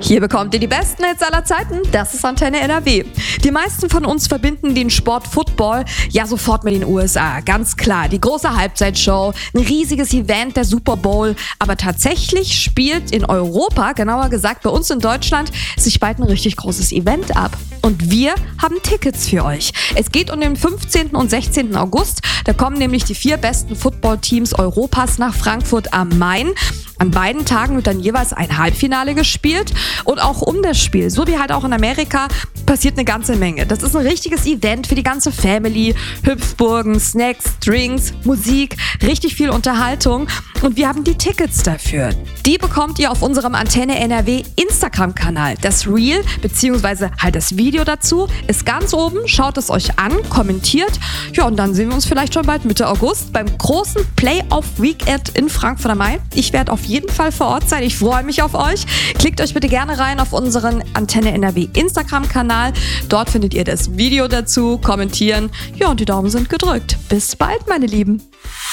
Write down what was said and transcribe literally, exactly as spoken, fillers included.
Hier bekommt ihr die besten Hits aller Zeiten. Das ist Antenne N R W. Die meisten von uns verbinden den Sport Football ja sofort mit den U S A. Ganz klar, die große Halbzeitshow, ein riesiges Event, der Super Bowl. Aber tatsächlich spielt in Europa, genauer gesagt bei uns in Deutschland, sich bald ein richtig großes Event ab. Und wir haben Tickets für euch. Es geht um den fünfzehnten und sechzehnten August. Da kommen nämlich die vier besten Footballteams Europas nach Frankfurt am Main. An beiden Tagen wird dann jeweils ein Halbfinale gespielt und auch um das Spiel, so wie halt auch in Amerika, passiert eine ganze Menge. Das ist ein richtiges Event für die ganze Family. Hüpfburgen, Snacks, Drinks, Musik, richtig viel Unterhaltung und wir haben die Tickets dafür. Die bekommt ihr auf unserem Antenne N R W Instagram-Kanal. Das Reel bzw. halt das Video dazu ist ganz oben. Schaut es euch an, kommentiert. Ja, und dann sehen wir uns vielleicht schon bald Mitte August beim großen Playoff-Weekend in Frankfurt am Main. Ich werde auf jeden Fall vor Ort sein. Ich freue mich auf euch. Klickt euch bitte gerne rein auf unseren Antenne N R W Instagram-Kanal. Dort findet ihr das Video dazu. Kommentieren. Ja, und die Daumen sind gedrückt. Bis bald, meine Lieben.